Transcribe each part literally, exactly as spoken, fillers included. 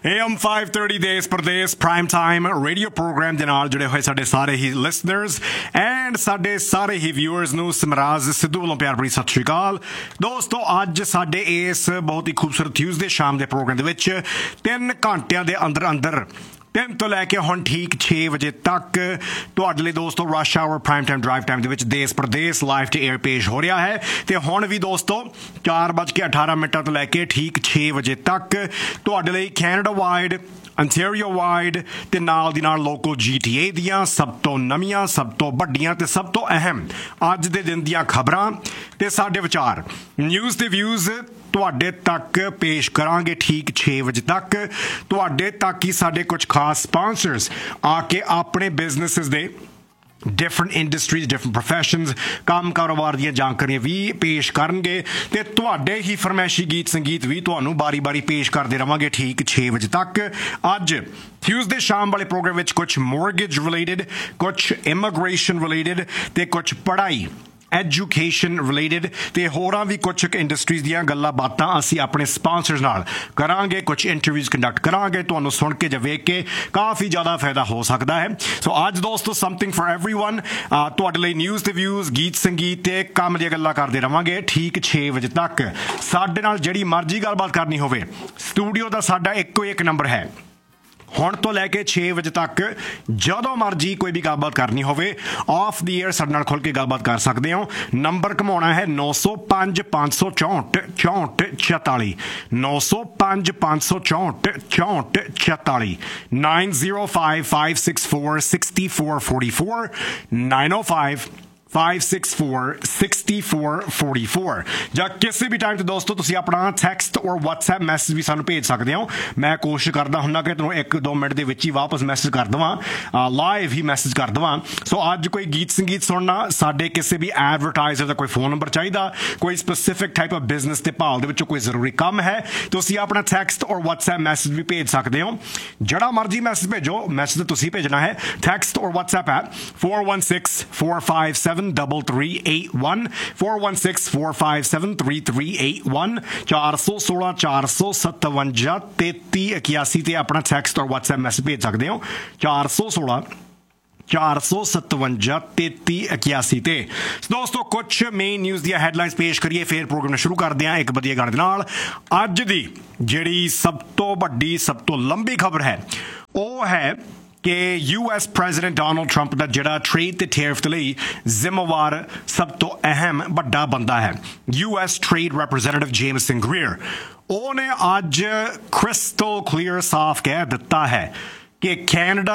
A M five thirty Desh Pradesh Prime Time Radio Program ਦੇ ਨਾਲ ਜੁੜੇ ਹੋਏ ਸਾਡੇ ਸਾਰੇ ਹੀ listeners and ਸਾਡੇ ਸਾਰੇ ਹੀ viewers ਨੂੰ ਸਿਮਰਾਜ ਸਿੱਧੂ ਵੱਲੋਂ ਪਿਆਰ ਭਰੀ ਸਤਿ ਸ਼੍ਰੀ ਅਕਾਲ। ਦੋਸਤੋ ਅੱਜ ਸਾਡੇ ਇਸ ਬਹੁਤ ਹੀ ਖੂਬਸੂਰਤ Tuesday ਸ਼ਾਮ ਦੇ ਪ੍ਰੋਗਰਾਮ ਦੇ ਵਿੱਚ ਤਿੰਨ ਘੰਟਿਆਂ ਦੇ ਅੰਦਰ ਅੰਦਰ ਤਿੰਨ ਤੋਂ ਲੈ ਕੇ ਹੁਣ ਠੀਕ ਛੇ ਵਜੇ ਤੱਕ ਤੁਹਾਡੇ ਲਈ ਦੋਸਤੋ rush hour prime time drive time ਦੇ ਵਿੱਚ ਦੇਸ਼ ਪ੍ਰਦੇਸ਼ ਲਾਈਵ ਤੇ ਏਅਰ ਪੇਸ਼ ਹੋ ਰਿਹਾ ਹੈ ਤੇ ਹੁਣ ਵੀ ਦੋਸਤੋ ਚਾਰ ਵੱਜ ਕੇ ਅਠਾਰਾਂ ਮਿੰਟਾਂ ਤੋਂ ਲੈ ਕੇ ਠੀਕ ਛੇ ਵਜੇ ਤੱਕ ਤੁਹਾਡੇ ਲਈ ਕੈਨੇਡਾ ਵਾਈਡ Ontario ਵਾਈਡ ਤੇ ਨਾਲ ਦੀ ਨਾਲ ਲੋਕਲ G T A ਦੀਆਂ ਸਭ ਤੋਂ ਨਵੀਆਂ ਸਭ ਤੋਂ ਵੱਡੀਆਂ ਤੇ ਸਭ ਤੋਂ ਅਹਿਮ ਅੱਜ ਦੇ ਦਿਨ ਦੀਆਂ ਖਬਰਾਂ ਤੇ ਸਾਡੇ ਵਿਚਾਰ ਨਿਊਜ਼ ਤੇ ਵਿਊਜ਼ ਤੁਹਾਡੇ ਤੱਕ ਪੇਸ਼ ਕਰਾਂਗੇ ਠੀਕ ਛੇ ਵਜੇ ਤੱਕ ਤੁਹਾਡੇ ਤੱਕ ਹੀ ਸਾਡੇ ਕੁਝ ਖਾਸ ਸਪਾਂਸਰਸ ਆ ਕੇ ਆਪਣੇ ਬਿਜ਼ਨੈਸਿਸ ਦੇ different industries, different professions, ਕੰਮ ਕਾਰੋਬਾਰ ਦੀਆਂ ਜਾਣਕਾਰੀਆਂ ਵੀ ਪੇਸ਼ ਕਰਨਗੇ ਤੇ ਤੁਹਾਡੇ ਹੀ ਫਰਮਾਇਸ਼ੀ ਗੀਤ ਸੰਗੀਤ ਵੀ ਤੁਹਾਨੂੰ ਬਾਰੀ-ਬਾਰੀ ਪੇਸ਼ ਕਰਦੇ ਰਵਾਂਗੇ ਠੀਕ ਛੇ ਵਜੇ ਤੱਕ। ਅੱਜ Tuesday ਸ਼ਾਮ ਵਾਲੇ ਪ੍ਰੋਗਰਾਮ ਵਿੱਚ ਕੁਝ mortgage related, ਕੁਝ immigration related ਤੇ ਕੁਝ ਪੜ੍ਹਾਈ ਐਜੂਕੇਸ਼ਨ ਰਿਲੇਟਡ ਤੇ ਹੋਰਾਂ ਵੀ ਕੁਝ ਇੰਡਸਟਰੀਜ਼ ਦੀਆਂ ਗੱਲਾਂ ਬਾਤਾਂ ਅਸੀਂ ਆਪਣੇ ਸਪਾਂਸਰਸ ਨਾਲ ਕਰਾਂਗੇ ਕੁਝ ਇੰਟਰਵਿਊਜ਼ ਕੰਡਕਟ ਕਰਾਂਗੇ ਤੁਹਾਨੂੰ ਸੁਣ ਕੇ ਜਾਂ ਵੇਖ ਕੇ ਕਾਫੀ ਜ਼ਿਆਦਾ ਫਾਇਦਾ ਹੋ ਸਕਦਾ ਹੈ। ਸੋ ਅੱਜ ਦੋਸਤੋ ਸਮਥਿੰਗ ਫॉर एवरीवन ਤੁਹਾਡੇ ਲਈ ਨਿਊਜ਼ ਤੇ ਵਿਊਜ਼ ਗੀਤ ਸੰਗੀਤ ਤੇ ਕੰਮ ਦੀਆਂ ਗੱਲਾਂ ਕਰਦੇ ਰਵਾਂਗੇ ਠੀਕ ਛੇ ਵਜੇ ਤੱਕ। ਸਾਡੇ ਨਾਲ ਜਿਹੜੀ ਮਰਜ਼ੀ ਗੱਲਬਾਤ ਕਰਨੀ ਹੋਵੇ ਸਟੂਡੀਓ ਦਾ ਸਾਡਾ ਇੱਕੋ ਇੱਕ ਨੰਬਰ ਹੈ ਹੁਣ ਤੋਂ ਲੈ ਕੇ ਛੇ ਵਜੇ ਤੱਕ ਜਦੋਂ ਮਰਜ਼ੀ ਕੋਈ ਵੀ ਗੱਲਬਾਤ ਕਰਨੀ ਹੋਵੇ ਆਫ ਦੀ ਏਅਰ ਸਾਡੇ ਨਾਲ ਖੁੱਲ੍ਹ ਕੇ ਗੱਲਬਾਤ ਕਰ ਸਕਦੇ ਹੋ। ਨੰਬਰ ਘੁਮਾਉਣਾ ਹੈ ਨੌ ਸੌ ਪੰਜ ਪੰਜ ਸੌ ਚੌਂਹਠ ਚੌਂਹਠ ਛਿਆਲੀ ਨੌ ਸੌ ਪੰਜ ਪੰਜ ਸੌ ਚੌਂਹਠ ਚੌਂਹਠ ਛਿਆਲੀ nine zero five five six four six four four four nine ਓ five five six four six four four four ਜਾਂ ਕਿਸੇ ਵੀ ਟਾਈਮ ਤੇ ਦੋਸਤੋ ਤੁਸੀਂ ਆਪਣਾ ਟੈਕਸਟ ਔਰ WhatsApp ਮੈਸੇਜ ਵੀ ਸਾਨੂੰ ਭੇਜ ਸਕਦੇ ਹੋ। ਮੈਂ ਕੋਸ਼ਿਸ਼ ਕਰਦਾ ਹੁੰਦਾ ਕਿ ਤੁਹਾਨੂੰ ਇੱਕ ਦੋ ਮਿੰਟ ਦੇ ਵਿੱਚ ਹੀ ਵਾਪਸ ਮੈਸੇਜ ਕਰ ਦੇਵਾਂ ਲਾਈਵ ਹੀ ਮੈਸੇਜ ਕਰ ਦੇਵਾਂ। ਸੋ ਅੱਜ ਕੋਈ ਗੀਤ ਸੰਗੀਤ ਸੁਣਨਾ ਸਾਡੇ ਕਿਸੇ ਵੀ ਐਡਵਰਟਾਈਜ਼ਰ ਦਾ ਕੋਈ ਫੋਨ ਨੰਬਰ ਚਾਹੀਦਾ ਕੋਈ ਸਪੈਸੀਫਿਕ ਟਾਈਪ ਆਫ ਬਿਜ਼ਨਸ ਦੇ ਭਾਲ ਦੇ ਵਿੱਚੋਂ ਕੋਈ ਜ਼ਰੂਰੀ ਕੰਮ ਹੈ ਤੁਸੀਂ ਆਪਣਾ ਟੈਕਸਟ ਔਰ WhatsApp ਮੈਸੇਜ ਵੀ ਭੇਜ ਸਕਦੇ ਹੋ। ਜਿਹੜਾ ਮਰਜ਼ੀ ਮੈਸੇਜ ਭੇਜੋ ਮੈਸੇਜ ਤੁਸੀਂ ਭੇਜਣਾ ਹੈ ਟੈਕਸਟ ਔਰ WhatsApp ਹੈ four one six four five seven double three eight one four one six four five seven three three eight one ਚਾਰ ਸੌ ਸੋਲਾਂ ਚਾਰ ਸੌ ਸਤਵੰਜਾ ਤੇਤੀ ਇਕਿਆਸੀ ਤੇ ਆਪਣਾ ਟੈਕਸਟ ਔਰ WhatsApp ਮੈਸੇਜ ਭੇਜ ਸਕਦੇ ਹੋ ਚਾਰ ਸੌ ਸੋਲਾਂ ਚਾਰ ਸੌ ਸਤਵੰਜਾ ਤੇਤੀ ਇਕਿਆਸੀ ਤੇ। ਦੋਸਤੋ ਕੁਝ ਮੇਨ ਨਿਊਜ਼ ਦੀਆਂ ਹੈਡਲਾਈਨਸ ਪੇਸ਼ ਕਰੀਏ ਫਿਰ ਪ੍ਰੋਗਰਾਮ ਨੂੰ ਸ਼ੁਰੂ ਕਰਦੇ ਹਾਂ ਇੱਕ ਵਧੀਆ ਗਾਣੇ ਦੇ ਨਾਲ। ਅੱਜ ਦੀ ਜਿਹੜੀ ਸਭ ਤੋਂ ਵੱਡੀ ਸਭ ਤੋਂ ਲੰਬੀ ਖਬਰ ਹੈ ਉਹ ਹੈ ਕਿ U S president Donald Trump ਦਾ ਜਿਹੜਾ ਟ੍ਰੇਡ ਤੇ ਟੈਰਿਫ ਦੇ ਲਈ ਜ਼ਿੰਮੇਵਾਰ ਸਭ ਤੋਂ ਅਹਿਮ ਵੱਡਾ ਬੰਦਾ ਹੈ ਯੂ ਐਸ ਟ੍ਰੇਡ ਰੈਪਰੈਜ਼ੈਂਟੇਟਿਵ ਜੇਮਸਨ ਗ੍ਰੀਅਰ ਉਹਨੇ ਅੱਜ ਕ੍ਰਿਸਟਲ ਕਲੀਅਰ ਸਾਫ਼ ਕਹਿ ਦਿੱਤਾ ਹੈ ਕਿ ਕੈਨੇਡਾ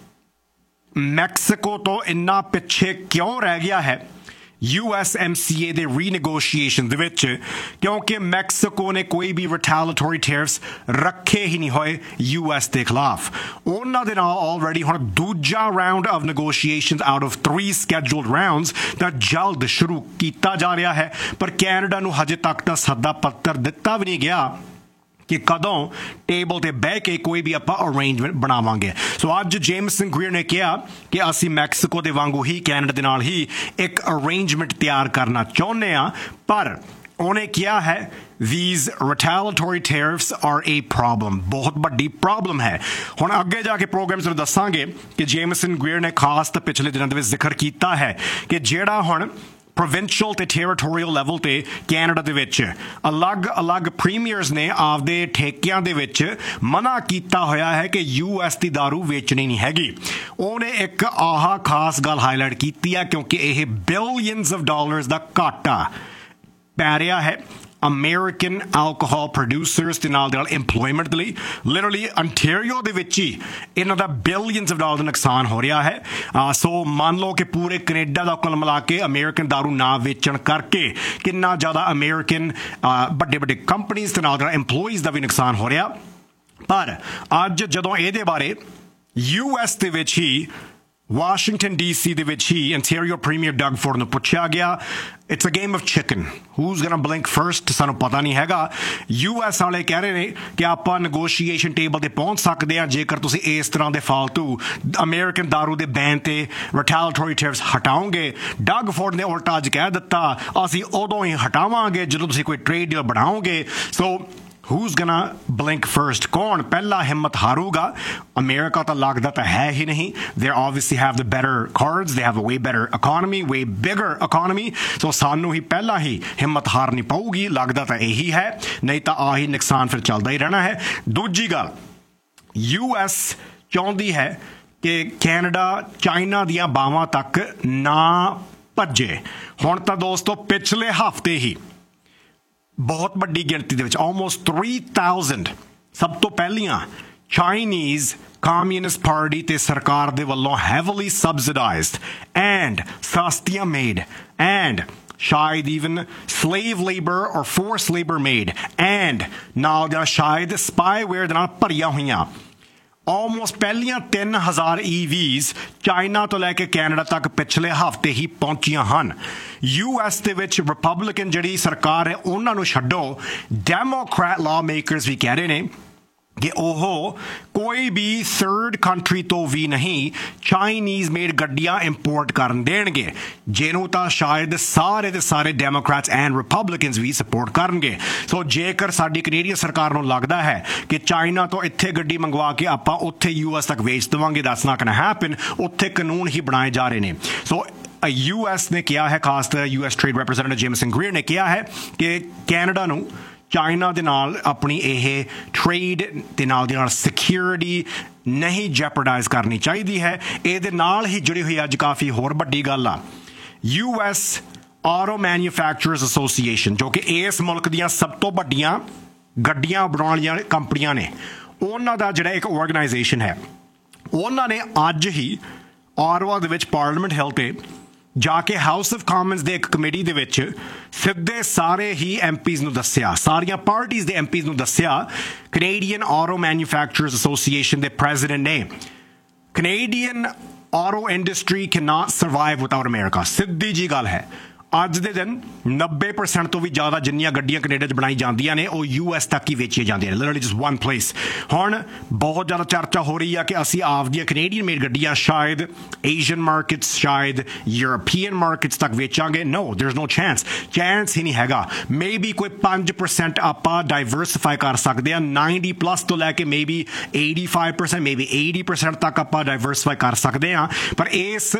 ਮੈਕਸੀਕੋ ਤੋਂ ਇੰਨਾ ਪਿੱਛੇ ਕਿਉਂ ਰਹਿ ਗਿਆ ਹੈ U S M C A ਦੇ ਰੀਨੈਗੋਸ਼ੀਏਸ਼ਨ ਦੇ ਵਿੱਚ ਕਿਉਂਕਿ ਮੈਕਸੀਕੋ ਨੇ ਕੋਈ ਵੀ ਰਿਟੈਲੀਟੋਰੀ ਟੈਰਿਫਸ ਰੱਖੇ ਹੀ ਨਹੀਂ ਹੋਏ U S ਦੇ ਖਿਲਾਫ। ਉਹਨਾਂ ਦੇ ਨਾਲ ਆਲਰੇਡੀ ਹੁਣ ਦੂਜਾ round of negotiations out of three ਸਕੈਡਿਊਲਡ ਰਾਊਂਡਸ ਦਾ ਜਲਦ ਸ਼ੁਰੂ ਕੀਤਾ ਜਾ ਰਿਹਾ ਹੈ ਪਰ ਕੈਨੇਡਾ ਨੂੰ ਹਜੇ ਤੱਕ ਤਾਂ ਸੱਦਾ ਪੱਤਰ ਦਿੱਤਾ ਵੀ ਨਹੀਂ ਗਿਆ ਕਿ ਕਦੋਂ ਟੇਬਲ ਤੇ ਬਹਿ ਕੇ ਕੋਈ ਵੀ ਆਪਾਂ ਅਰੇਂਜਮੈਂਟ ਬਣਾਵਾਂਗੇ। ਸੋ ਅੱਜ ਜੇਮਸਨ ਗ੍ਰੀਅਰ ਨੇ ਕਿਹਾ ਕਿ ਅਸੀਂ ਮੈਕਸੀਕੋ ਦੇ ਵਾਂਗੂ ਹੀ ਕੈਨੇਡਾ ਦੇ ਨਾਲ ਹੀ ਇੱਕ ਅਰੇਂਜਮੈਂਟ ਤਿਆਰ ਕਰਨਾ ਚਾਹੁੰਦੇ ਹਾਂ ਪਰ ਉਹਨੇ ਕਿਹਾ ਹੈ these retaliatory tariffs are a problem ਬਹੁਤ ਵੱਡੀ ਪ੍ਰੋਬਲਮ ਹੈ। ਹੁਣ ਅੱਗੇ ਜਾ ਕੇ ਪ੍ਰੋਗਰਾਮਸ ਨੂੰ ਦੱਸਾਂਗੇ ਕਿ ਜੇਮਸਨ ਗ੍ਰੀਅਰ ਨੇ ਖਾਸ ਤਾਂ ਪਿਛਲੇ ਦਿਨਾਂ ਦੇ ਵਿੱਚ ਜ਼ਿਕਰ ਕੀਤਾ ਹੈ ਕਿ ਜਿਹੜਾ ਹੁਣ ਪ੍ਰੋਵਿੰਸ਼ੀਅਲ ਤੇ ਟੈਰੀਟੋਰੀਅਲ ਲੈਵਲ ਤੇ ਕੈਨੇਡਾ ਦੇ ਵਿੱਚ ਅਲੱਗ-ਅਲੱਗ ਪ੍ਰੀਮੀਅਰਸ ਨੇ ਆਪਦੇ ਠੇਕਿਆਂ ਦੇ ਵਿੱਚ ਮਨਾ ਕੀਤਾ ਹੋਇਆ ਹੈ ਕਿ ਯੂ ਐਸ ਦੀ ਦਾਰੂ ਵੇਚਣੀ ਨਹੀਂ ਹੈਗੀ। ਉਹਨੇ ਇੱਕ ਆਹ ਖਾਸ ਗੱਲ ਹਾਈਲਾਈਟ ਕੀਤੀ ਹੈ ਕਿਉਂਕਿ ਇਹ ਬਿਲੀਅਨਸ ਆਫ ਡਾਲਰਸ ਦਾ ਘਾਟਾ ਪੈ ਰਿਹਾ ਹੈ ਅਮਰੀਕਨ ਐਲਕੋਹਲ ਪ੍ਰੋਡਿਊਸਰਸ ਦੇ ਨਾਲ ਦੇ ਨਾਲ ਇੰਪਲੋਇਮੈਂਟ ਦੇ ਲਈ ਲਿਟਰਲੀ ਅੰਟੈਰੀਓ ਦੇ ਵਿੱਚ ਹੀ ਇਹਨਾਂ ਦਾ ਬਿਲੀਅਨਸ ਆਫ ਡਾਲਰ ਦਾ ਨੁਕਸਾਨ ਹੋ ਰਿਹਾ ਹੈ। ਸੋ ਮੰਨ ਲਓ ਕਿ ਪੂਰੇ ਕੈਨੇਡਾ ਦਾ ਕੁੱਲ ਮਿਲਾ ਕੇ ਅਮਰੀਕਨ ਦਾਰੂ ਨਾ ਵੇਚਣ ਕਰਕੇ ਕਿੰਨਾ ਜ਼ਿਆਦਾ ਅਮਰੀਕਨ ਵੱਡੇ ਵੱਡੇ ਕੰਪਨੀਜ਼ ਦੇ ਨਾਲ ਦੇ ਨਾਲ ਇੰਪਲੋਈਜ਼ ਦਾ ਵੀ ਨੁਕਸਾਨ ਹੋ ਰਿਹਾ। ਪਰ ਅੱਜ ਜਦੋਂ ਇਹਦੇ ਬਾਰੇ ਯੂ ਐਸ ਦੇ ਵਿੱਚ ਹੀ ਵਾਸ਼ਿੰਗਟਨ ਡੀ ਸੀ ਦੇ ਵਿੱਚ ਹੀ ਅੰਟੈਰੀਓ ਪ੍ਰੀਮੀਅਰ ਡਗ ਫੋਰਡ ਨੂੰ ਪੁੱਛਿਆ ਗਿਆ it's a game of chicken whose ਗੋਨਾ blink first ਸਾਨੂੰ ਪਤਾ ਨਹੀਂ ਹੈਗਾ। ਯੂ ਐਸ ਵਾਲੇ ਕਹਿ ਰਹੇ ਨੇ ਕਿ ਆਪਾਂ ਨੈਗੋਸ਼ੀਏਸ਼ਨ ਟੇਬਲ ਤੇ ਪਹੁੰਚ ਸਕਦੇ ਹਾਂ ਜੇਕਰ ਤੁਸੀਂ ਇਸ ਤਰ੍ਹਾਂ ਦੇ ਫਾਲਤੂ ਅਮਰੀਕਨ ਦਾਰੂ ਦੇ ਬੈਨ ਤੇ ਰਿਟੈਲੀਟੋਰੀ ਟੈਰਿਫਸ ਹਟਾਓਗੇ। ਡਗ ਫੋਰਡ ਨੇ ਉਲਟਾ ਅੱਜ ਕਹਿ ਦਿੱਤਾ ਅਸੀਂ ਉਦੋਂ ਹੀ ਹਟਾਵਾਂਗੇ ਜਦੋਂ ਤੁਸੀਂ ਕੋਈ ਟ੍ਰੇਡ ਡੀਲ ਬਣਾਓਗੇ। ਸੋ Who's gonna blink first? कौन पहला हिम्मत हारूगा? अमेरिका तो लगता तो है ही नहीं. They obviously have the better cards. They have a way better economy, way bigger economy. So सानू ही पहला ही हिम्मत हारनी पऊगी. लगता तो यही है, नहीं तो आही नुकसान फिर चलता ही रहना है. दूजी गल, U S चाहती है कि कैनेडा चाइना दियां बावां तक ना भज्जे. हुण तां दोस्तों पिछले हफ्ते ही बहुत वड्डी गिणती दे विच almost three thousand सब तो पहलियां Chinese Communist Party ते सरकार दे वल्लों heavily subsidized and सस्तियां made and शायद even slave labor or forced labor made and नाल दा शायद spyware दे नाल भरियां होईयां almost ਪਹਿਲੀਆਂ ਤਿੰਨ ਹਜ਼ਾਰ E Vs ਚਾਈਨਾ ਤੋਂ ਲੈ ਕੇ ਕੈਨੇਡਾ ਤੱਕ ਪਿਛਲੇ ਹਫ਼ਤੇ ਹੀ ਪਹੁੰਚੀਆਂ ਹਨ. U S ਦੇ ਵਿੱਚ ਰਿਪਬਲਿਕਨ ਜਿਹੜੀ ਸਰਕਾਰ ਹੈ ਉਹਨਾਂ ਨੂੰ ਛੱਡੋ, ਡੈਮੋਕ੍ਰੈਟ ਲਾਅ ਮੇਕਰਸ ਵੀ ਕਹਿ ਰਹੇ ਨੇ ਕਿ ਉਹ ਕੋਈ ਵੀ ਥਰਡ ਕੰਟਰੀ ਤੋਂ ਵੀ ਨਹੀਂ ਚਾਈਨੀਜ਼ ਮੇਡ ਗੱਡੀਆਂ ਇੰਪੋਰਟ ਕਰਨ ਦੇਣਗੇ, ਜਿਹਨੂੰ ਤਾਂ ਸ਼ਾਇਦ ਸਾਰੇ ਦੇ ਸਾਰੇ Democrats and Republicans we support ਕਰਨਗੇ. ਸੋ ਜੇਕਰ ਸਾਡੀ ਕੈਨੇਡੀਅਨ ਸਰਕਾਰ ਨੂੰ ਲੱਗਦਾ ਹੈ ਕਿ ਚਾਈਨਾ ਤੋਂ ਇੱਥੇ ਗੱਡੀ ਮੰਗਵਾ ਕੇ ਆਪਾਂ ਉੱਥੇ ਯੂ ਐਸ ਤੱਕ ਵੇਚ ਦੇਵਾਂਗੇ, that's not going to happen. ਉੱਥੇ ਕਾਨੂੰਨ ਹੀ ਬਣਾਏ ਜਾ ਰਹੇ ਨੇ. ਸੋ ਯੂ ਐਸ ਨੇ ਕਿਹਾ ਹੈ, ਖਾਸ ਤੌਰ ਯੂ ਐਸ ਟ੍ਰੇਡ ਰੈਪਰੈਜ਼ੈਂਟੇਟਿਵ ਜੇਮਸਨ ਗ੍ਰੀਅਰ ਨੇ ਕਿਹਾ ਹੈ ਕਿ ਕੈਨੇਡਾ ਨੂੰ ਚਾਈਨਾ ਦੇ ਨਾਲ ਆਪਣੀ ਇਹ ਟ੍ਰੇਡ ਦੇ ਨਾਲ ਦੇ ਨਾਲ ਸਿਕਿਉਰਿਟੀ ਨਹੀਂ ਜੈਪਰਡਾਈਜ਼ ਕਰਨੀ ਚਾਹੀਦੀ ਹੈ. ਇਹਦੇ ਨਾਲ ਹੀ ਜੁੜੀ ਹੋਈ ਅੱਜ ਕਾਫੀ ਹੋਰ ਵੱਡੀ ਗੱਲ ਆ, U S auto manufacturers association ਜੋ ਕਿ ਇਸ ਮੁਲਕ ਦੀਆਂ ਸਭ ਤੋਂ ਵੱਡੀਆਂ ਗੱਡੀਆਂ ਬਣਾਉਣ ਵਾਲੀਆਂ ਕੰਪਨੀਆਂ ਨੇ, ਉਹਨਾਂ ਦਾ ਜਿਹੜਾ ਇੱਕ ਆਰਗੇਨਾਈਜੇਸ਼ਨ ਹੈ, ਉਹਨਾਂ ਨੇ ਅੱਜ ਹੀ ਆਟਵਾ ਦੇ ਵਿੱਚ ਪਾਰਲੀਮੈਂਟ ਹਿੱਲ 'ਤੇ ਜਾ ਕੇ ਹਾਊਸ ਆਫ ਕਾਮਨਸ ਦੇ ਇੱਕ ਕਮੇਟੀ ਦੇ ਵਿੱਚ ਸਿੱਧੇ ਸਾਰੇ ਹੀ ਐਮ ਪੀਜ਼ ਨੂੰ ਦੱਸਿਆ, ਸਾਰੀਆਂ ਪਾਰਟੀਜ਼ ਦੇ ਐਮ ਪੀਜ਼ ਨੂੰ ਦੱਸਿਆ, ਕੈਨੇਡੀਅਨ ਆਟੋ ਮੈਨੂਫੈਕਚਰਰਸ ਐਸੋਸੀਏਸ਼ਨ ਦੇ ਪ੍ਰੈਜ਼ੀਡੈਂਟ ਨੇ, Canadian auto industry can not survive without America. ਸਿੱਧੀ ਜੀ ਗੱਲ ਹੈ. ਅੱਜ ਦੇ ਦਿਨ ਨੱਬੇ ਪਰਸੈਂਟ ਤੋਂ ਵੀ ਜ਼ਿਆਦਾ ਜਿੰਨੀਆਂ ਗੱਡੀਆਂ ਕੈਨੇਡਾ 'ਚ ਬਣਾਈ ਜਾਂਦੀਆਂ ਨੇ ਉਹ ਯੂ ਐਸ ਤੱਕ ਹੀ ਵੇਚੀਆਂ ਜਾਂਦੀਆਂ ਨੇ, ਲਿਟਰਲੀ ਜਸਟ ਵਨ ਪਲੇਸ. ਹੁਣ ਬਹੁਤ ਜ਼ਿਆਦਾ ਚਰਚਾ ਹੋ ਰਹੀ ਆ ਕਿ ਅਸੀਂ ਆਪਦੀਆਂ ਕੈਨੇਡੀਅਨ ਮੇਡ ਗੱਡੀਆਂ ਸ਼ਾਇਦ ਏਸ਼ੀਅਨ ਮਾਰਕੀਟਸ, ਸ਼ਾਇਦ ਯੂਰਪੀਅਨ ਮਾਰਕੀਟਸ ਤੱਕ ਵੇਚਾਂਗੇ. ਨੋ, ਦੇयर इज नो ਚਾਂਸ ਚਾਂਸ ਹੀ ਨਹੀਂ ਹੈਗਾ. ਮੇ ਬੀ ਕੋਈ ਪੰਜ ਪਰਸੈਂਟ ਆਪਾਂ ਡਾਈਵਰਸਿਫਾਈ ਕਰ ਸਕਦੇ ਹਾਂ, ਨਾਈਨਟੀ ਪਲੱਸ ਤੋਂ ਲੈ ਕੇ may be eighty five percent may be eighty percent ਤੱਕ ਆਪਾਂ ਡਾਈਵਰਸਿਫਾਈ ਕਰ ਸਕਦੇ ਹਾਂ. ਪਰ ਇਸ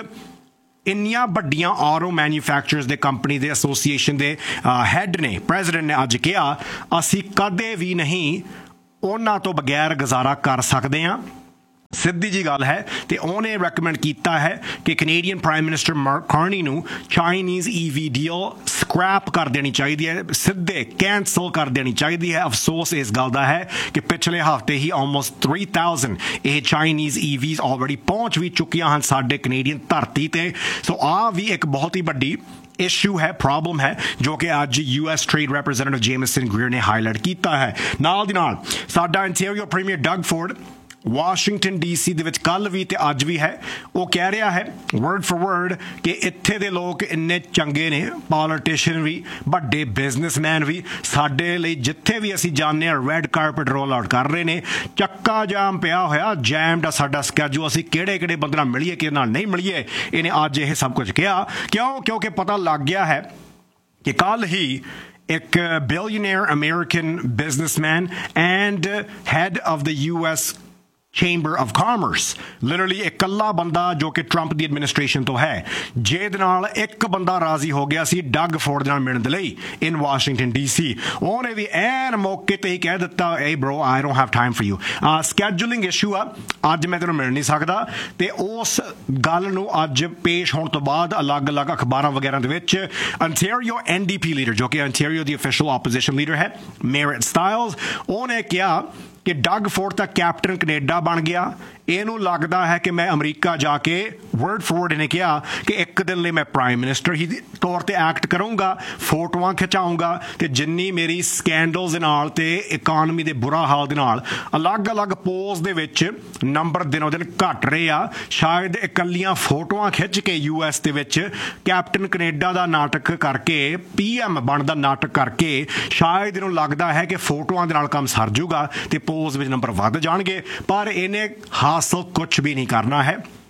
ਇੰਨੀਆਂ ਵੱਡੀਆਂ ਆਟੋ ਮੈਨੂਫੈਕਚਰਰਸ ਦੇ ਕੰਪਨੀ ਦੇ ਐਸੋਸੀਏਸ਼ਨ ਦੇ ਹੈੱਡ ਨੇ, ਪ੍ਰੈਜ਼ੀਡੈਂਟ ਨੇ ਅੱਜ ਕਿਹਾ ਅਸੀਂ ਕਦੇ ਵੀ ਨਹੀਂ ਉਹਨਾਂ ਤੋਂ ਬਗੈਰ ਗੁਜ਼ਾਰਾ ਕਰ ਸਕਦੇ ਹਾਂ. ਸਿੱਧੀ ਜੀ ਗੱਲ ਹੈ. ਤੇ ਉਹਨੇ ਰეკਮੈਂਡ ਕੀਤਾ ਹੈ ਕਿ Canadian prime minister mark Carney ਨੂੰ ਚਾਈਨੀਜ਼ ਈ ਵੀ ਡੀਲ ਸਕ੍ਰੈਪ ਕਰ ਦੇਣੀ ਚਾਹੀਦੀ ਹੈ, ਸਿੱਧੇ ਕੈਂਸਲ ਕਰ ਦੇਣੀ ਚਾਹੀਦੀ ਹੈ. ਅਫਸੋਸ ਇਸ ਗੱਲ ਦਾ ਹੈ ਕਿ ਪਿਛਲੇ ਹਫ਼ਤੇ ਹੀ ਆਲਮੋਸਟ three thousand ਇਹ ਚਾਈਨੀਜ਼ ਈ ਵੀਜ਼ ਆਲਰੇਡੀ ਪਹੁੰਚ ਵੀ ਚੁੱਕੀਆਂ ਹਨ ਸਾਡੇ ਕੈਨੇਡੀਅਨ ਧਰਤੀ 'ਤੇ. ਸੋ ਆਹ ਵੀ ਇੱਕ ਬਹੁਤ ਹੀ ਵੱਡੀ ਇਸ਼ੂ ਹੈ, ਪ੍ਰੋਬਲਮ ਹੈ, ਜੋ ਕਿ ਅੱਜ ਯੂ ਐਸ ਟ੍ਰੇਡ ਰੈਪਰੈਜ਼ੈਂਟੇਟਿਵ ਜੇਮਸਨ ਗ੍ਰੀਅਰ ਨੇ ਹਾਈਲਾਈਟ ਕੀਤਾ ਹੈ. ਨਾਲ ਦੀ ਨਾਲ ਸਾਡਾ interior premier Doug Ford Washington D C ਦੇ ਵਿੱਚ ਕੱਲ੍ਹ ਵੀ ਤੇ ਅੱਜ ਵੀ ਹੈ, ਉਹ ਕਹਿ ਰਿਹਾ ਹੈ ਵਰਡ ਫॉर ਵਰਡ ਕਿ ਇੱਥੇ ਦੇ ਲੋਕ ਇੰਨੇ ਚੰਗੇ ਨੇ, ਪੋਲੀਟੀਸ਼ੀਅਨ ਵੀ, ਵੱਡੇ ਬਿਜ਼ਨਸਮੈਨ ਵੀ, ਸਾਡੇ ਲਈ ਜਿੱਥੇ ਵੀ ਅਸੀਂ ਜਾਂਦੇ ਹਾਂ ਰੈੱਡ ਕਾਰਪਟ ਰੋਲ ਆਊਟ ਕਰ ਰਹੇ ਨੇ. ਚੱਕਾ ਜਾਮ ਪਿਆ ਹੋਇਆ, ਜੈਮਡ ਆ ਸਾਡਾ ਸਕੈਜੂਲ, ਅਸੀਂ ਕਿਹੜੇ ਕਿਹੜੇ ਬੰਦੇ ਨਾਲ ਮਿਲੀਏ ਕਿਹਦੇ ਨਾਲ ਨਹੀਂ ਮਿਲੀਏ. ਇਹਨੇ ਅੱਜ ਇਹ ਸਭ ਕੁਝ ਕਿਹਾ. ਕਿਉਂ? ਕਿਉਂਕਿ ਪਤਾ ਲੱਗ ਗਿਆ ਹੈ ਕਿ ਕੱਲ੍ਹ ਹੀ ਇੱਕ ਬਿਲੀਅਨੇਅਰ American businessman and head of the U S Chamber of Commerce, literally ਇਕੱਲਾ ਬੰਦਾ ਜੋ ਕਿ ਟਰੰਪ ਦੀ ਐਡਮਿਨਿਸਟ੍ਰੇਸ਼ਨ ਤੋਂ ਹੈ, ਜਿਹਦੇ ਨਾਲ ਇੱਕ ਬੰਦਾ ਰਾਜ਼ੀ ਹੋ ਗਿਆ ਸੀ ਡਗ ਫੋਰਡ ਦੇ ਨਾਲ ਮਿਲਣ ਦੇ ਲਈ ਇਨ ਵਾਸ਼ਿੰਗਟਨ ਡੀ ਸੀ. ਉਹਨੇ ਵੀ ਐਨ ਮੌਕੇ ਤੇ ਹੀ ਕਹਿ ਦਿੱਤਾ, ਏ bro I don't have time for you, ਸਕੈਜੂਲਿੰਗ issue ਆ, ਅੱਜ ਮੈਂ ਤੈਨੂੰ ਮਿਲ ਨਹੀਂ ਸਕਦਾ. ਤੇ ਉਸ ਗੱਲ ਨੂੰ ਅੱਜ ਪੇਸ਼ ਹੋਣ ਤੋਂ ਬਾਅਦ ਅਲੱਗ-ਅਲੱਗ ਅਖਬਾਰਾਂ ਵਗੈਰਾ ਦੇ ਵਿੱਚ Ontario N D P leader ਜੋ ਕਿ ਅੰਟੈਰੀਓ ਦੀ ਅਫੀਸ਼ੀਅਲ ਆਪੋਜੀਸ਼ਨ ਲੀਡਰ ਹੈ, ਮੈਰਿਟ ਸਟਾਈਲਜ਼, ਉਹਨੇ ਕਿਹਾ ਕਿ ਡਗ ਫੋਰਡ ਤਾਂ ਕੈਪਟਨ ਕੈਨੇਡਾ ਬਣ ਗਿਆ. ਇਹਨੂੰ ਲੱਗਦਾ ਹੈ ਕਿ ਮੈਂ ਅਮਰੀਕਾ ਜਾ ਕੇ, ਵਰਡ ਫੋਰਡ ਨੇ ਕਿਹਾ ਕਿ ਇੱਕ ਦਿਨ ਲਈ ਮੈਂ ਪ੍ਰਾਈਮ ਮਿਨਿਸਟਰ ਹੀ ਤੌਰ 'ਤੇ ਐਕਟ ਕਰੂੰਗਾ, ਫੋਟੋਆਂ ਖਿਚਾਊਂਗਾ, ਅਤੇ ਜਿੰਨੀ ਮੇਰੀ ਸਕੈਂਡਲਸ ਦੇ ਨਾਲ ਅਤੇ ਇਕਾਨਮੀ ਦੇ ਬੁਰਾ ਹਾਲ ਦੇ ਨਾਲ ਅਲੱਗ-ਅਲੱਗ ਪੋਜ਼ ਦੇ ਵਿੱਚ ਨੰਬਰ ਦਿਨੋਂ ਦਿਨ ਘੱਟ ਰਹੇ ਆ, ਸ਼ਾਇਦ ਇਕੱਲੀਆਂ ਫੋਟੋਆਂ ਖਿੱਚ ਕੇ ਯੂ ਐਸ ਦੇ ਵਿੱਚ ਕੈਪਟਨ ਕੈਨੇਡਾ ਦਾ ਨਾਟਕ ਕਰਕੇ, ਪੀ ਐਮ ਬਣਨ ਦਾ ਨਾਟਕ ਕਰਕੇ, ਸ਼ਾਇਦ ਇਹਨੂੰ ਲੱਗਦਾ ਹੈ ਕਿ ਫੋਟੋਆਂ ਦੇ ਨਾਲ ਕੰਮ ਸਰ ਜੂਗਾ ਅਤੇ ਪੋਜ਼ ਵਿੱਚ ਨੰਬਰ ਵੱਧ ਜਾਣਗੇ. ਪਰ ਇਹਨੇ ਹਾਸਲ ਕੁਛ ਵੀ ਨਹੀਂ ਕਰਨਾ ਹੈ.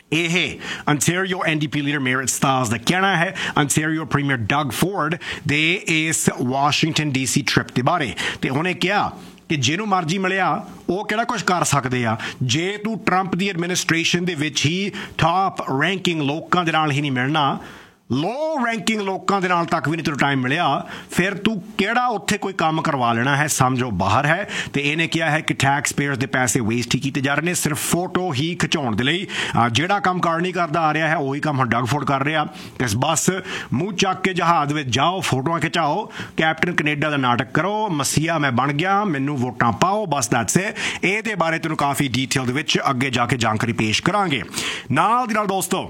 ਇਹ Ontario N D P leader ਮੇਰਿਟ stars ਦਾ ਕਹਿਣਾ ਹੈ ਅੰਟੈਰੀਓ ਪ੍ਰੀਮੀਅਰ ਡਗ ਫੋਰਡ ਦੇ ਇਸ ਵਾਸ਼ਿੰਗਟਨ ਡੀ ਸੀ ਟ੍ਰਿਪ ਦੇ ਬਾਰੇ ਤੇ ਉਹਨੇ ਕਿਹਾ ਕਿ ਜਿਹਨੂੰ ਮਰਜ਼ੀ ਮਿਲਿਆ ਉਹ ਕਿਹੜਾ ਕੁਝ ਕਰ ਸਕਦੇ ਆ ਜੇ ਤੂੰ ਟਰੰਪ ਦੀ ਐਡਮਿਨਿਸਟ੍ਰੇਸ਼ਨ ਦੇ ਵਿੱਚ ਹੀ ਟਾਪ ਰੈਂਕਿੰਗ ਲੋਕਾਂ ਦੇ ਨਾਲ ਹੀ ਨਹੀਂ ਮਿਲਣਾ ਲੋ ਰੈਂਕਿੰਗ ਲੋਕਾਂ ਦੇ ਨਾਲ ਤੱਕ ਵੀ ਨਹੀਂ ਤੈਨੂੰ ਟਾਈਮ ਮਿਲਿਆ ਫਿਰ ਤੂੰ ਕਿਹੜਾ ਉੱਥੇ ਕੋਈ ਕੰਮ ਕਰਵਾ ਲੈਣਾ ਹੈ ਸਮਝੋ ਬਾਹਰ ਹੈ ਤੇ ਇਹਨੇ ਕਿਹਾ ਹੈ ਕਿ ਟੈਕਸ ਪੇਅਰਸ ਦੇ ਪੈਸੇ ਵੇਸਟ ਹੀ ਕੀਤੇ ਜਾ ਰਹੇ ਨੇ ਸਿਰਫ ਫੋਟੋ ਹੀ ਖਿਚਾਉਣ ਦੇ ਲਈ ਜਿਹੜਾ ਕੰਮ ਕਰਨੀ ਕਰਦਾ ਆ ਰਿਹਾ ਹੈ ਉਹੀ ਕੰਮ ਹੁਣ ਡਗ ਫੋਰਡ ਕਰ ਰਿਹਾ ਤੇ ਬਸ ਮੂੰਹ ਚੱਕ ਕੇ ਜਹਾਜ਼ ਵਿੱਚ ਜਾਓ ਫੋਟੋਆਂ ਖਿਚਾਓ ਕੈਪਟਨ ਕੈਨੇਡਾ ਦਾ ਨਾਟਕ ਕਰੋ ਮਸੀਹਾ ਮੈਂ ਬਣ ਗਿਆ ਮੈਨੂੰ ਵੋਟਾਂ ਪਾਓ ਬਸ ਦੈਟਸ ਇਟ ਇਹਦੇ ਬਾਰੇ ਤੈਨੂੰ ਕਾਫੀ ਡੀਟੇਲ ਦੇ ਵਿੱਚ ਅੱਗੇ ਜਾ ਕੇ ਜਾਣਕਾਰੀ ਪੇਸ਼ ਕਰਾਂਗੇ ਨਾਲ ਦੀ ਨਾਲ ਦੋਸਤੋ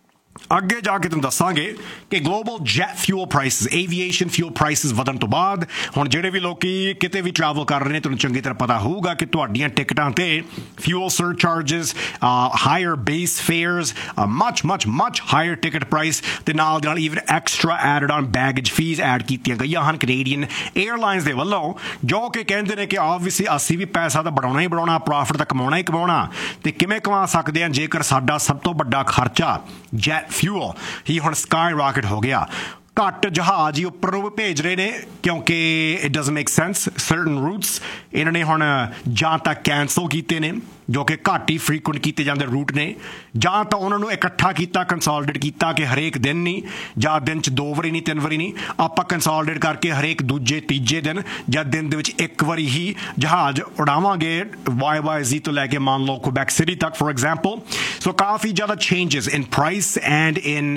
ਅੱਗੇ ਜਾ ਕੇ ਤੁਹਾਨੂੰ ਦੱਸਾਂਗੇ ਕਿ global jet fuel prices aviation fuel prices ਵਧਣ ਤੋਂ ਬਾਅਦ ਹੁਣ ਜਿਹੜੇ ਵੀ ਲੋਕੀ ਕਿਤੇ ਵੀ ਟਰੈਵਲ ਕਰ ਰਹੇ ਨੇ ਤੁਹਾਨੂੰ ਚੰਗੀ ਤਰ੍ਹਾਂ ਪਤਾ ਹੋਊਗਾ ਕਿ ਤੁਹਾਡੀਆਂ ਟਿਕਟਾਂ ਤੇ fuel ਸਰਚਾਰਜਸ hire base fairs much much much hire ticket price ਤੇ ਨਾਲ ਦੇ ਨਾਲ even extra added on baggage fees add ਕੀਤੀਆਂ ਗਈਆਂ ਹਨ ਕੈਨੇਡੀਅਨ 에ਅਰਲਾਈਨਸ ਦੇ ਵੱਲੋਂ ਜੋ ਕਿ ਕਹਿੰਦੇ ਨੇ ਕਿ ਆਬਵੀਅਸਲੀ ਅਸੀਂ ਵੀ ਪੈਸਾ ਤਾਂ ਬਣਾਉਣਾ ਹੀ ਬਣਾਉਣਾ ਪ੍ਰੋਫਿਟ ਤਾਂ ਕਮਾਉਣਾ ਹੀ ਕਮਾਉਣਾ ਤੇ ਕਿਵੇਂ ਕਮਾ ਸਕਦੇ ਹਾਂ ਜੇਕਰ ਸਾਡਾ ਸਭ ਤੋਂ ਵੱਡਾ ਖਰਚਾ ਜੈਟ ਫਿਊਲ ਹੀ ਹੁਣ ਸਕਾਈ ਰਾਕਟ ਹੋ ਗਿਆ ਘੱਟ ਜਹਾਜ਼ ਹੀ ਉੱਪਰ ਨੂੰ ਭੇਜ ਰਹੇ ਨੇ ਕਿਉਂਕਿ it doesn't make sense certain roots ਇਹਨਾਂ ਨੇ ਹੁਣ ਜਾਂ ਤਾਂ ਕੈਂਸਲ ਕੀਤੇ ਨੇ ਜੋ ਕਿ ਘੱਟ ਹੀ ਫ੍ਰੀਕੁਐਂਟ ਕੀਤੇ ਜਾਂਦੇ ਰੂਟ ਨੇ ਜਾਂ ਤਾਂ ਉਹਨਾਂ ਨੂੰ ਇਕੱਠਾ ਕੀਤਾ ਕੰਸੋਲੀਡੇਟ ਕੀਤਾ ਕਿ ਹਰੇਕ ਦਿਨ ਨਹੀਂ ਜਾਂ ਦਿਨ 'ਚ ਦੋ ਵਾਰੀ ਨਹੀਂ ਤਿੰਨ ਵਾਰੀ ਨਹੀਂ ਆਪਾਂ ਕੰਸੋਲੀਡੇਟ ਕਰਕੇ ਹਰੇਕ ਦੂਜੇ ਤੀਜੇ ਦਿਨ ਜਾਂ ਦਿਨ ਦੇ ਵਿੱਚ ਇੱਕ ਵਾਰੀ ਹੀ ਜਹਾਜ਼ ਉਡਾਵਾਂਗੇ ਵਾਈ ਵਾਈ ਜ਼ੀ ਤੋਂ ਲੈ ਕੇ ਮੰਨ ਲਓ ਕੁਬੈਕ ਸਿਟੀ ਤੱਕ ਫੋਰ ਐਗਜ਼ਾਮਪਲ ਸੋ ਕਾਫੀ ਜ਼ਿਆਦਾ changes in price and in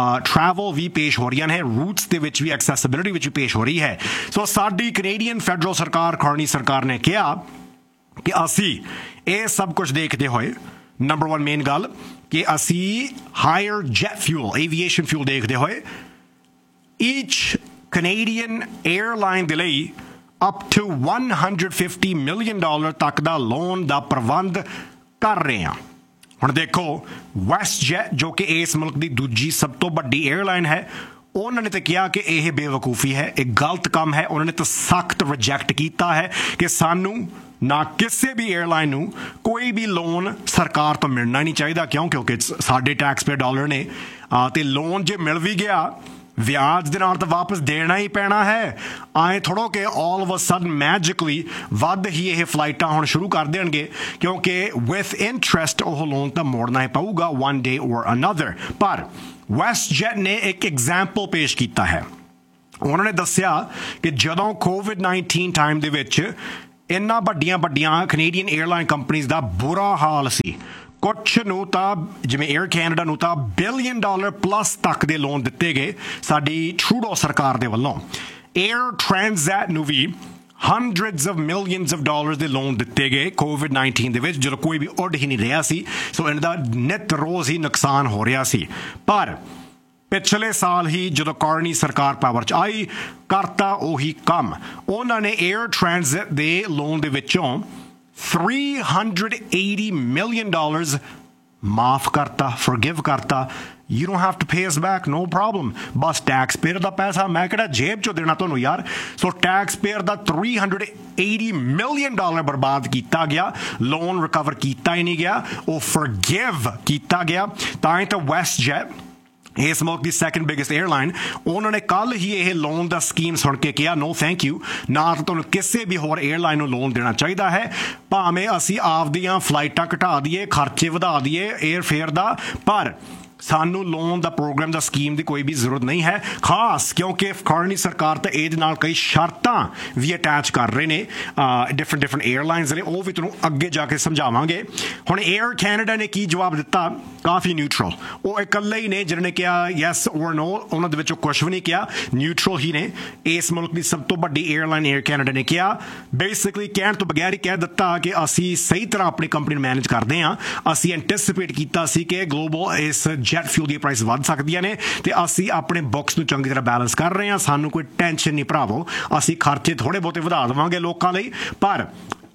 travel ਵੀ ਪੇਸ਼ ਹੋ ਰਹੀਆਂ ਨੇ ਰੂਟਸ ਦੇ ਵਿੱਚ ਵੀ ਐਕਸੈਸਿਬਿਲਿਟੀ ਵਿੱਚ ਵੀ ਪੇਸ਼ ਹੋ ਰਹੀ ਹੈ ਸੋ ਸਾਡੀ ਕੈਨੇਡੀਅਨ ਫੈਡਰਲ ਸਰਕਾਰ ਕਾਰਨੀ ਸਰਕਾਰ ਨੇ ਕਿਹਾ ਕਿ ਅਸੀਂ ਇਹ ਸਭ ਕੁਝ ਦੇਖਦੇ ਹੋਏ ਨੰਬਰ ਵਨ ਮੇਨ ਗੱਲ ਕਿ ਅਸੀਂ hire jet fuel aviation fuel ਦੇਖਦੇ ਹੋਏ ਈਚ ਕੈਨੇਡੀਅਨ 에ਅਰਲਾਈਨ ਦੇ ਲਈ up to one hundred fifty million dollar ਤੱਕ ਦਾ ਲੋਨ ਦਾ ਪ੍ਰਬੰਧ ਕਰ ਰਹੇ ਹਾਂ ਹੁਣ ਦੇਖੋ ਵੈਸਟ ਜੈਟ ਜੋ ਕਿ ਇਸ ਮੁਲਕ ਦੀ ਦੂਜੀ ਸਭ ਤੋਂ ਵੱਡੀ 에ਅਰਲਾਈਨ ਹੈ ਉਹਨਾਂ ਨੇ ਤਾਂ ਕਿਹਾ ਕਿ ਇਹ ਬੇਵਕੂਫੀ ਹੈ ਇਹ ਗਲਤ ਕੰਮ ਹੈ ਉਹਨਾਂ ਨੇ ਤਾਂ ਸਖਤ ਰਿਜੈਕਟ ਕੀਤਾ ਹੈ ਕਿ ਸਾਨੂੰ ਨਾ ਕਿਸੇ ਵੀ 에ਅਰਲਾਈਨ ਨੂੰ ਕੋਈ ਵੀ ਲੋਨ ਸਰਕਾਰ ਤੋਂ ਮਿਲਣਾ ਨਹੀਂ ਚਾਹੀਦਾ ਕਿਉਂ ਕਿਉਂਕਿ ਸਾਡੇ ਟੈਕਸ ਪੇਅਰ ਡਾਲਰ ਨੇ ਤੇ ਲੋਨ ਜੇ ਮਿਲ ਵੀ ਗਿਆ ਵਿਆਜ ਦੇ ਨਾਲ ਤਾਂ ਵਾਪਸ ਦੇਣਾ ਹੀ ਪੈਣਾ ਹੈ ਆਏ ਥੋੜ੍ਹਾ ਕਿ ਆਲ ਆਫ ਅ ਸਡਨ ਮੈਜਿਕਲੀ ਵੱਧ ਹੀ ਇਹ ਫਲਾਈਟਾਂ ਹੁਣ ਸ਼ੁਰੂ ਕਰ ਦੇਣਗੇ ਕਿਉਂਕਿ ਵਿਥ ਇੰਟਰਸਟ ਉਹ ਲੋਨ ਤਾਂ ਮੋੜਨਾ ਹੀ ਪਊਗਾ ਵਨ ਡੇ ਔਰ ਅਨਦਰ ਪਰ ਵੈਸਟ ਜੈਟ ਨੇ ਇੱਕ ਐਗਜ਼ਾਮਪਲ ਪੇਸ਼ ਕੀਤਾ ਹੈ ਉਹਨਾਂ ਨੇ ਦੱਸਿਆ ਕਿ ਜਦੋਂ ਕੋਵਿਡ ਨਾਈਨਟੀਨ ਟਾਈਮ ਦੇ ਵਿੱਚ ਇੰਨਾ ਵੱਡੀਆਂ ਵੱਡੀਆਂ ਕੈਨੇਡੀਅਨ 에ਅਰਲਾਈਨ ਕੰਪਨੀਜ਼ ਦਾ ਬੁਰਾ ਹਾਲ ਸੀ ਕੁਛ ਨੂੰ ਤਾਂ ਜਿਵੇਂ 에ਅਰ ਕੈਨੇਡਾ ਨੂੰ ਤਾਂ ਬਿਲੀਅਨ ਡਾਲਰ ਪਲੱਸ ਤੱਕ ਦੇ ਲੋਨ ਦਿੱਤੇ ਗਏ ਸਾਡੀ ਟਰੂਡੋ ਸਰਕਾਰ ਦੇ ਵੱਲੋਂ 에ਅਰ ਟ੍ਰਾਂਜ਼ੈਟ ਨੂੰ ਵੀ hundreds of millions of dollars ਦੇ ਲੋਨ ਦਿੱਤੇ ਗਏ ਕੋਵਿਡ ਨਾਈਨਟੀਨ ਦੇ ਵਿੱਚ ਜਦੋਂ ਕੋਈ ਵੀ ਉੱਡ ਹੀ ਨਹੀਂ ਰਿਹਾ ਸੀ ਸੋ ਇਹਨਾਂ ਦਾ ਨਿੱਤ ਰੋਜ਼ ਹੀ ਨੁਕਸਾਨ ਹੋ ਰਿਹਾ ਸੀ ਪਰ ਪਿਛਲੇ ਸਾਲ ਹੀ ਜਦੋਂ ਕਾਰਨੀ ਸਰਕਾਰ ਪਾਵਰ 'ਚ ਆਈ ਕਰਤਾ ਉਹੀ ਕੰਮ ਉਹਨਾਂ ਨੇ 에ਅਰ ਟ੍ਰਾਂਜ਼ਿਟ ਦੇ ਲੋਨ ਦੇ ਵਿੱਚੋਂ three hundred eighty million dollars ਮਾਫ ਕਰਤਾ ਫੋਰਗਿਵ ਕਰਤਾ You don't have to pay us back, no problem. Bus tax payer ਦਾ ਪੈਸਾ ਮੈਂ ਕਿਹੜਾ ਜੇਬ 'ਚੋਂ ਦੇਣਾ ਤੁਹਾਨੂੰ ਯਾਰ ਸੋ ਟੈਕਸ ਪੇਅਰ ਦਾ three hundred eighty million dollar ਬਰਬਾਦ ਕੀਤਾ ਗਿਆ ਲੋਨ ਰਿਕਵਰ ਕੀਤਾ ਹੀ ਨਹੀਂ ਗਿਆ ਉਹ ਫੋਰਗਿਵ ਕੀਤਾ ਗਿਆ ਤਾਂ ਹੀ ਤਾਂ ਵੈਸਟ ਜੈਟ ਇਸ ਮੁਲਕ ਦੀ ਸੈਕੰਡ ਬਿਗੇਸਟ 에ਅਰਲਾਈਨ ਉਹਨਾਂ ਨੇ ਕੱਲ ਹੀ ਇਹ ਲੋਨ ਦਾ ਸਕੀਮ ਸੁਣ ਕੇ ਕਿਹਾ ਨੋ ਥੈਂਕ ਯੂ ਨਾ ਤਾਂ ਤੁਹਾਨੂੰ ਕਿਸੇ ਵੀ ਹੋਰ 에ਅਰਲਾਈਨ ਨੂੰ ਲੋਨ ਦੇਣਾ ਚਾਹੀਦਾ ਹੈ ਭਾਵੇਂ ਅਸੀਂ ਆਪਦੀਆਂ ਫਲਾਈਟਾਂ ਘਟਾ ਦਈਏ ਖਰਚੇ ਵਧਾ ਦਈਏ 에ਅਰ ਫੇਅਰ ਦਾ ਪਰ ਸਾਨੂੰ ਲੋਨ ਦਾ ਪ੍ਰੋਗਰਾਮ ਦਾ ਸਕੀਮ ਦੀ ਕੋਈ ਵੀ ਜ਼ਰੂਰਤ ਨਹੀਂ ਹੈ ਖਾਸ ਕਿਉਂਕਿ ਕਾਰਨੀ ਸਰਕਾਰ ਤਾਂ ਇਹਦੇ ਨਾਲ ਕਈ ਸ਼ਰਤਾਂ ਵੀ ਅਟੈਚ ਕਰ ਰਹੇ ਨੇ ਡਿਫਰੈਂਟ ਡਿਫਰੈਂਟ 에ਅਰਲਾਈਨਸ ਨੇ ਉਹ ਵੀ ਤੁਹਾਨੂੰ ਅੱਗੇ ਜਾ ਕੇ ਸਮਝਾਵਾਂਗੇ ਹੁਣ 에ਅਰ ਕੈਨੇਡਾ ਨੇ ਕੀ ਜਵਾਬ ਦਿੱਤਾ ਕਾਫੀ ਨਿਊਟਰਲ ਉਹ ਇਕੱਲੇ ਹੀ ਨੇ ਜਿਹਨਾਂ ਨੇ ਕਿਹਾ ਯੈਸ ਔਰ ਨੋ ਉਹਨਾਂ ਦੇ ਵਿੱਚੋਂ ਕੁਛ ਵੀ ਨਹੀਂ ਕਿਹਾ ਨਿਊਟਰਲ ਹੀ ਨੇ ਇਸ ਮੁਲਕ ਦੀ ਸਭ ਤੋਂ ਵੱਡੀ 에ਅਰਲਾਈਨ 에ਅਰ ਕੈਨੇਡਾ ਨੇ ਕਿਹਾ ਬੇਸਿਕਲੀ ਕਹਿਣ ਤੋਂ ਬਗੈਰ ਹੀ ਕਹਿ ਦਿੱਤਾ ਕਿ ਅਸੀਂ ਸਹੀ ਤਰ੍ਹਾਂ ਆਪਣੀ ਕੰਪਨੀ ਨੂੰ ਮੈਨੇਜ ਕਰਦੇ ਹਾਂ ਅਸੀਂ ਐਂਟੀਸਿਪੇਟ ਕੀਤਾ ਸੀ ਕਿ ਗਲੋਬਲ ਇਸ ਜੈਟ ਫਿਊਲ ਦੀ ਪ੍ਰਾਈਸ ਵੱਧ ਸਕਦੀਆਂ ਨੇ ਤੇ ਅਸੀਂ ਆਪਣੇ ਬੁੱਕਸ ਨੂੰ ਚੰਗੀ ਤਰ੍ਹਾਂ ਬੈਲੈਂਸ ਕਰ ਰਹੇ ਹਾਂ ਸਾਨੂੰ ਕੋਈ ਟੈਨਸ਼ਨ ਨਹੀਂ ਭਰਾਵੋ ਅਸੀਂ ਖਰਚੇ ਥੋੜੇ ਬਹੁਤੇ ਵਧਾ ਦੇਵਾਂਗੇ ਲੋਕਾਂ ਲਈ ਪਰ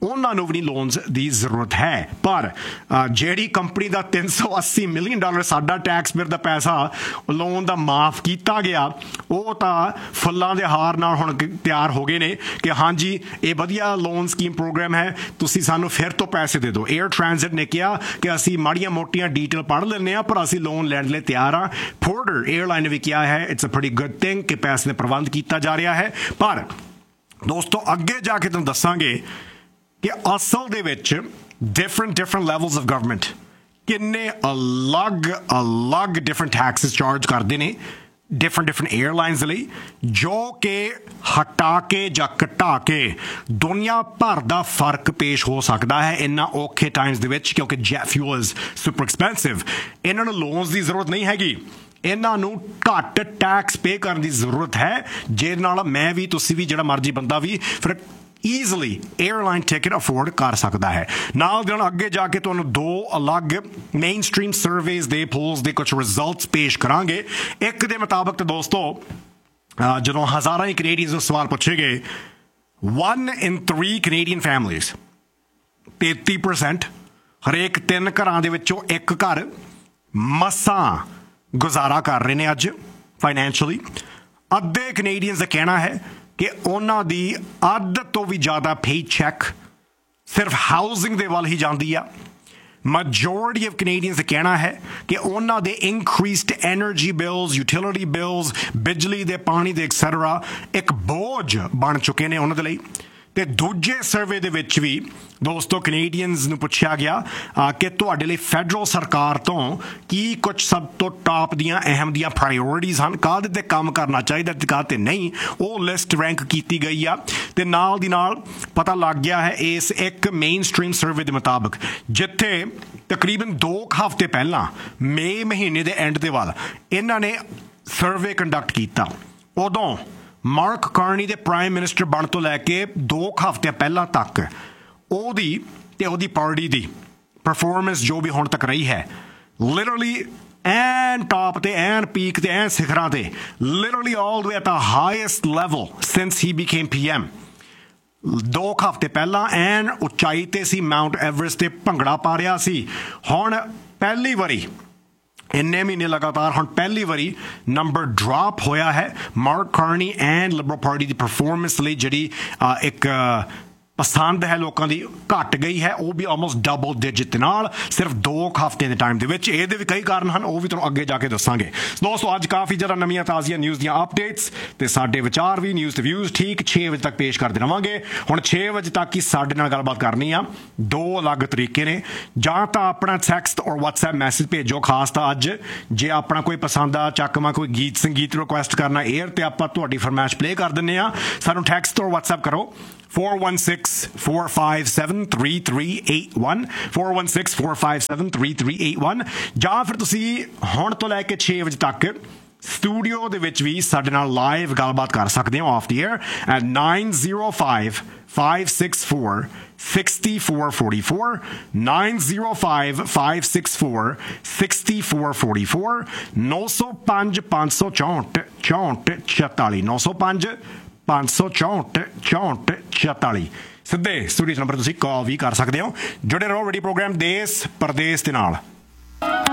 ਉਹਨਾਂ ਨੂੰ ਵੀ ਨਹੀਂ ਲੋਨਸ ਦੀ ਜ਼ਰੂਰਤ ਹੈ। ਪਰ ਜਿਹੜੀ ਕੰਪਨੀ ਦਾ ਤਿੰਨ ਸੌ ਅੱਸੀ ਮਿਲੀਅਨ ਡਾਲਰ ਸਾਡਾ ਟੈਕਸ ਪੇਅਰ ਦਾ ਪੈਸਾ ਲੋਨ ਦਾ ਮਾਫ ਕੀਤਾ ਗਿਆ, ਉਹ ਤਾਂ ਫੁੱਲਾਂ ਦੇ ਹਾਰ ਨਾਲ ਹੁਣ ਤਿਆਰ ਹੋ ਗਏ ਨੇ ਕਿ ਹਾਂਜੀ ਇਹ ਵਧੀਆ ਲੋਨ ਸਕੀਮ ਪ੍ਰੋਗਰਾਮ ਹੈ, ਤੁਸੀਂ ਸਾਨੂੰ ਫਿਰ ਤੋਂ ਪੈਸੇ ਦੇ ਦਿਓ। 에ਅਰ ਟ੍ਰਾਂਜ਼ਿਟ ਨੇ ਕਿਹਾ ਕਿ ਅਸੀਂ ਮਾੜੀਆਂ ਮੋਟੀਆਂ ਡੀਟੇਲ ਪੜ੍ਹ ਲੈਂਦੇ ਹਾਂ ਪਰ ਅਸੀਂ ਲੋਨ ਲੈਣ ਲਈ ਤਿਆਰ ਹਾਂ। ਪੋਰਟਰ 에ਅਰਲਾਈਨ ਨੇ ਵੀ ਕਿਹਾ ਹੈ it's a pretty good thing ਕਿ ਪੈਸੇ ਦਾ ਪ੍ਰਬੰਧ ਕੀਤਾ ਜਾ ਰਿਹਾ ਹੈ। ਪਰ ਦੋਸਤੋ ਅੱਗੇ ਜਾ ਕੇ ਤੁਹਾਨੂੰ ਦੱਸਾਂਗੇ ਕਿ ਅਸਲ ਦੇ ਵਿੱਚ different different levels of government ਕਿੰਨੇ ਅਲੱਗ ਅਲੱਗ ਡਿਫਰੈਂਟ ਟੈਕਸਿਸ ਚਾਰਜ ਕਰਦੇ ਨੇ ਡਿਫਰੈਂਟ ਡਿਫਰੈਂਟ 에ਅਰਲਾਈਨਸ ਲਈ, ਜੋ ਕਿ ਹਟਾ ਕੇ ਜਾਂ ਘਟਾ ਕੇ ਦੁਨੀਆ ਭਰ ਦਾ ਫਰਕ ਪੇਸ਼ ਹੋ ਸਕਦਾ ਹੈ ਇਹਨਾਂ ਔਖੇ ਟਾਈਮਸ ਦੇ ਵਿੱਚ, ਕਿਉਂਕਿ jet fuel is super expensive. ਇਹਨਾਂ ਨੂੰ ਲੋਨਸ ਦੀ ਜ਼ਰੂਰਤ ਨਹੀਂ ਹੈਗੀ, ਇਹਨਾਂ ਨੂੰ ਘੱਟ ਟੈਕਸ ਪੇ ਕਰਨ ਦੀ ਜ਼ਰੂਰਤ ਹੈ, ਜਿਹਦੇ ਨਾਲ ਮੈਂ ਵੀ ਤੁਸੀਂ ਵੀ ਜਿਹੜਾ ਮਰਜ਼ੀ ਬੰਦਾ ਵੀ ਫਿਰ ਈਜ਼ਲੀ 에ਅਰਲਾਈਨ ਟਿਕਟ ਅਫੋਰਡ ਕਰ ਸਕਦਾ ਹੈ। ਨਾਲ ਦੇ ਨਾਲ ਅੱਗੇ ਜਾ ਕੇ ਤੁਹਾਨੂੰ ਦੋ ਅਲੱਗ ਮੇਨ ਸਟ੍ਰੀਮ ਸਰਵੇਜ਼ ਦੇ ਪੋਲਸ ਦੇ ਕੁਝ ਰਿਜ਼ਲਟਸ ਪੇਸ਼ ਕਰਾਂਗੇ। ਇੱਕ ਦੇ ਮੁਤਾਬਕ ਤਾਂ ਦੋਸਤੋ ਜਦੋਂ ਹਜ਼ਾਰਾਂ ਹੀ ਕੈਨੇਡੀਅਨਸ ਨੂੰ ਸਵਾਲ ਪੁੱਛੇ ਗਏ, one in three Canadian families ਤੇਤੀ ਪਰਸੈਂਟ ਹਰੇਕ ਤਿੰਨ ਘਰਾਂ ਦੇ ਵਿੱਚੋਂ ਇੱਕ ਘਰ ਮਸਾਂ ਗੁਜ਼ਾਰਾ ਕਰ ਰਹੇ ਨੇ ਅੱਜ ਫਾਈਨੈਂਸ਼ੀਅਲੀ। ਅੱਧੇ ਕੈਨੇਡੀਅਨਸ ਦਾ ਕਹਿਣਾ ਹੈ ਕਿ ਉਹਨਾਂ ਦੀ ਅੱਧ ਤੋਂ ਵੀ ਜ਼ਿਆਦਾ ਪੇ ਚੈੱਕ ਸਿਰਫ ਹਾਊਸਿੰਗ ਦੇ ਵੱਲ ਹੀ ਜਾਂਦੀ ਆ। ਮੈਜੋਰਟੀ ਆਫ ਕੈਨੇਡੀਅਨਸ ਦਾ ਕਹਿਣਾ ਹੈ ਕਿ ਉਹਨਾਂ ਦੇ increased energy bills, utility bills, ਬਿਜਲੀ ਦੇ, ਪਾਣੀ ਦੇ ਐਕਸੈਟਰਾ ਇੱਕ ਬੋਝ ਬਣ ਚੁੱਕੇ ਨੇ ਉਹਨਾਂ ਦੇ ਲਈ। ਤੇ ਦੂਜੇ ਸਰਵੇ ਦੇ ਵਿੱਚ ਵੀ ਦੋਸਤੋ ਕੈਨੇਡੀਅਨਸ ਨੂੰ ਪੁੱਛਿਆ ਗਿਆ ਕਿ ਤੁਹਾਡੇ ਲਈ ਫੈਡਰਲ ਸਰਕਾਰ ਤੋਂ ਕੀ ਕੁਝ ਸਭ ਤੋਂ ਟਾਪ ਦੀਆਂ ਅਹਿਮ ਦੀਆਂ ਪ੍ਰਾਇਓਰਿਟੀਜ਼ ਹਨ, ਕਾਹਦੇ ਤੇ ਕੰਮ ਕਰਨਾ ਚਾਹੀਦਾ ਤੇ ਕਾਹਦੇ ਤੇ ਨਹੀਂ, ਉਹ ਲਿਸਟ ਰੈਂਕ ਕੀਤੀ ਗਈ ਆ। ਤੇ ਨਾਲ ਦੀ ਨਾਲ ਪਤਾ ਲੱਗ ਗਿਆ ਹੈ ਇਸ ਇੱਕ ਮੇਨ ਸਟ੍ਰੀਮ ਸਰਵੇ ਦੇ ਮੁਤਾਬਕ, ਜਿੱਥੇ ਤਕਰੀਬਨ ਦੋ ਹਫ਼ਤੇ ਪਹਿਲਾਂ ਮਈ ਮਹੀਨੇ ਦੇ ਐਂਡ ਦੇ ਵੱਲ ਇਹਨਾਂ ਨੇ ਸਰਵੇ ਕੰਡਕਟ ਕੀਤਾ, ਉਦੋਂ ਮਾਰਕ ਕਾਰਨੀ ਦੇ ਪ੍ਰਾਈਮ ਮਿਨਿਸਟਰ ਬਣ ਤੋਂ ਲੈ ਕੇ ਦੋ ਹਫ਼ਤੇ ਪਹਿਲਾਂ ਤੱਕ ਉਹਦੀ ਤੇ ਉਹਦੀ ਪਾਰਟੀ ਦੀ ਪਰਫਾਰਮੈਂਸ ਜੋ ਵੀ ਹੁਣ ਤੱਕ ਰਹੀ ਹੈ, ਲਿਟਰਲੀ ਐਨ ਟਾਪ ਤੇ ਐਨ ਪੀਕ ਤੇ ਐਨ ਸਿਖਰਾਂ ਤੇ, literally all the way at the highest level since he became P M. ਦੋ ਹਫ਼ਤੇ ਪਹਿਲਾਂ ਐਨ ਉਚਾਈ ਤੇ ਸੀ, ਮਾਊਂਟ ਐਵਰੈਸਟ ਤੇ ਭੰਗੜਾ ਪਾ ਰਿਹਾ ਸੀ। ਹੁਣ ਪਹਿਲੀ ਵਾਰੀ ਇੰਨੇ ਮਹੀਨੇ ਲਗਾਤਾਰ ਹੁਣ ਪਹਿਲੀ ਵਾਰੀ ਨੰਬਰ ਡ੍ਰੌਪ ਹੋਇਆ ਹੈ। Mark Carney and Liberal party the performance ਲਈ ਜਿਹੜੀ ਇੱਕ ਪਸੰਦ ਹੈ ਲੋਕਾਂ ਦੀ ਘਟ ਗਈ ਹੈ, ਉਹ ਵੀ ਆਲਮੋਸਟ ਡਬਲ ਡਿਜਿਟ ਨਾਲ ਸਿਰਫ ਦੋ ਹਫ਼ਤੇ ਦੇ ਟਾਈਮ ਦੇ ਵਿੱਚ। ਇਹਦੇ ਵੀ ਕਈ ਕਾਰਨ ਹਨ, ਉਹ ਵੀ ਤੁਹਾਨੂੰ ਅੱਗੇ ਜਾ ਕੇ ਦੱਸਾਂਗੇ। ਦੋਸਤੋ ਅੱਜ ਕਾਫੀ ਜ਼ਿਆਦਾ ਨਵੀਆਂ ਤਾਜ਼ੀਆਂ ਨਿਊਜ਼ ਦੀਆਂ ਅਪਡੇਟਸ ਤੇ ਸਾਡੇ ਵਿਚਾਰ ਵੀ ਨਿਊਜ਼ ਤੇ ਵਿਊਜ਼ ਠੀਕ ਛੇ ਵਜੇ ਤੱਕ ਪੇਸ਼ ਕਰਦੇ ਰਹਾਂਗੇ। ਹੁਣ ਛੇ ਵਜੇ ਤੱਕ ਹੀ ਸਾਡੇ ਨਾਲ ਗੱਲਬਾਤ ਕਰਨੀ ਆ। ਦੋ ਅਲੱਗ ਤਰੀਕੇ ਨੇ, ਜਾਂ ਤਾਂ ਆਪਣਾ ਟੈਕਸਟ ਔਰ ਵਟਸਐਪ ਮੈਸੇਜ ਭੇਜੋ, ਖਾਸ ਤਾਂ ਅੱਜ ਜੇ ਆਪਣਾ ਕੋਈ ਪਸੰਦ ਆ ਚੱਕਵਾਂ ਕੋਈ ਗੀਤ ਸੰਗੀਤ ਰਿਕੁਐਸਟ ਕਰਨਾ ਏਅਰ ਤੇ ਆਪਾਂ ਤੁਹਾਡੀ ਫਰਮਾਇਸ਼ ਪਲੇ ਕਰ ਦਿੰਦੇ ਆ। ਸਾਨੂੰ ਟੈਕਸਟ ਔਰ ਵਟਸਐਪ ਕਰੋ four one six, four five seven, three three eight one four one six, four five seven, three three eight one, ਜਾਂ ਫਿਰ ਤੁਸੀਂ ਹੁਣ ਤੋਂ ਲੈ ਕੇ ਛੇ ਵਜੇ ਤੱਕ ਸਟੂਡੀਓ ਦੇ ਵਿੱਚ ਵੀ ਸਾਡੇ ਨਾਲ ਲਾਈਵ ਗੱਲਬਾਤ ਕਰ ਸਕਦੇ ਹੋ of the air at nine zero five, five six four, six four four four nine zero five, five six four, six four four four ਨੌ ਸੌ ਪੰਜ ਪੰਜ ਸੌ ਚੌਂਹਠ ਚੌਂਹਠ ਛਿਆਲੀ ਨੌ ਸੌ ਪੰਜ ਪੰਜ ਸੌ ਚੌਂਹਠ ਚੌਂਹਠ ਛਿਆਲੀ। ਸਿੱਧੇ ਸਟੂਡੀਓ ਨੰਬਰ ਤੁਸੀਂ ਕਾਲ ਵੀ ਕਰ ਸਕਦੇ ਹੋ। ਜੁੜੇ ਰਹੋ ਰੇਡੀਓ ਪ੍ਰੋਗਰਾਮ ਦੇਸ਼ ਪਰਦੇਸ ਦੇ ਨਾਲ।